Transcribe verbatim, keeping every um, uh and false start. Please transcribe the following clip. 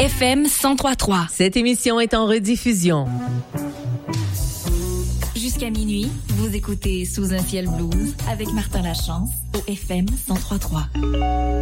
F M cent trois trois. Cette émission est en rediffusion. Jusqu'à minuit, vous écoutez Sous un ciel blues avec Martin Lachance au F M cent trois trois.